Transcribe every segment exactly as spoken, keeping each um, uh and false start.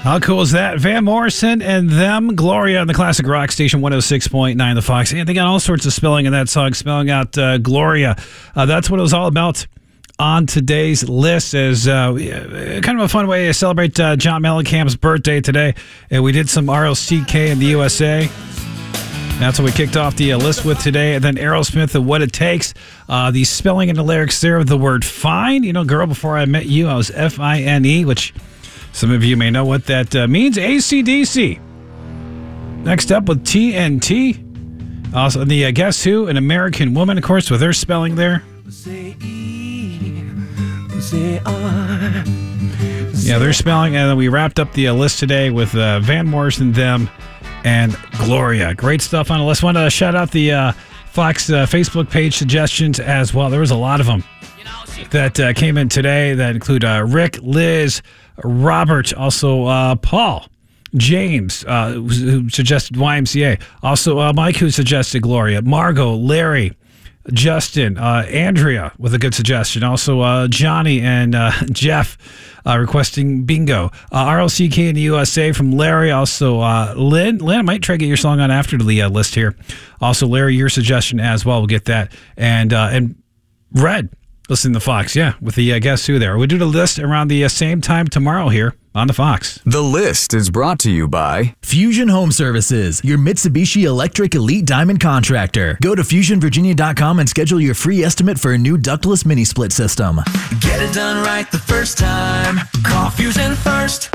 How cool is that? Van Morrison and them, Gloria on the classic rock station one oh six point nine The Fox. And they got all sorts of spelling in that song, spelling out uh, Gloria. Uh, that's what it was all about on today's list. As uh, kind of a fun way to celebrate uh, John Mellencamp's birthday today. And we did some R L C K in the U S A. That's what we kicked off the uh, list with today. And then Aerosmith and What It Takes. Uh, the spelling in the lyrics there of the word fine. You know, girl, before I met you, I was F I N E, which some of you may know what that uh, means. A C D C. Next up with T N T. Also, the uh, Guess Who, An American Woman, of course, with her spelling there. Yeah, their spelling. And then we wrapped up the uh, list today with uh, Van Morrison, them, and Gloria. Great stuff on the list. Want to shout out the uh, Fox uh, Facebook page suggestions as well. There was a lot of them that uh, came in today that include uh, Rick, Liz, Robert, also uh, Paul, James, uh, who suggested Y M C A. Also uh, Mike, who suggested Gloria. Margot, Larry, Justin, uh, Andrea with a good suggestion. Also uh, Johnny and uh, Jeff uh, requesting Bingo. Uh, R L C K in the U S A from Larry. Also uh, Lynn. Lynn, I might try to get your song on after the uh, list here. Also Larry, your suggestion as well. We'll get that. And, uh, and Red. Listen to Fox, yeah, with the uh, Guess Who there. We'll do the list around the uh, same time tomorrow here on the Fox. The list is brought to you by Fusion Home Services, your Mitsubishi Electric Elite Diamond contractor. Go to fusion virginia dot com and schedule your free estimate for a new ductless mini split system. Get it done right the first time. Call Fusion first.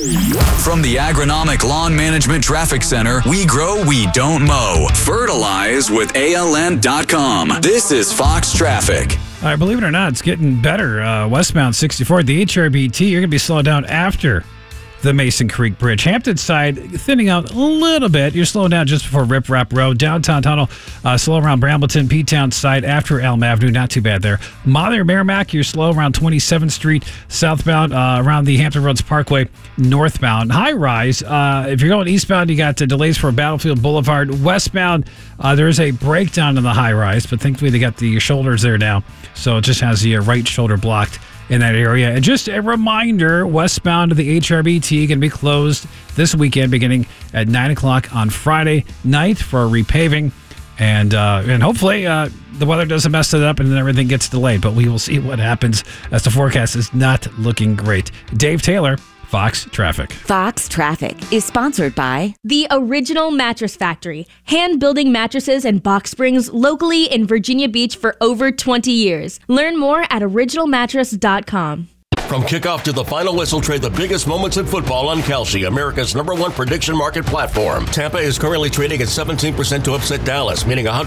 From the Agronomic Lawn Management Traffic Center, we grow, we don't mow. Fertilize with A L N dot com. This is Fox Traffic. All right, believe it or not, it's getting better. Uh, westbound sixty-four, the H R B T, you're going to be slowed down after the Mason Creek Bridge. Hampton side, thinning out a little bit. You're slowing down just before Rip Rap Road. Downtown Tunnel, uh, slow around Brambleton, P-Town side after Elm Avenue. Not too bad there. Mother Merrimack, you're slow around twenty-seventh Street southbound, uh, around the Hampton Roads Parkway northbound. High Rise, uh, if you're going eastbound, you got uh, delays for Battlefield Boulevard. Westbound, uh, there's a breakdown in the High Rise, but thankfully they got the shoulders there now, so it just has the uh, right shoulder blocked in that area. And just a reminder, westbound of the H R B T going to be closed this weekend beginning at nine o'clock on Friday night for repaving. And uh, and hopefully uh, the weather doesn't mess it up and then everything gets delayed. But we will see what happens as the forecast is not looking great. Dave Taylor, Fox Traffic. Fox Traffic is sponsored by The Original Mattress Factory, hand-building mattresses and box springs locally in Virginia Beach for over twenty years. Learn more at original mattress dot com. From kickoff to the final whistle, trade the biggest moments in football on Kalshi, America's number one prediction market platform. Tampa is currently trading at seventeen percent to upset Dallas, meaning one hundred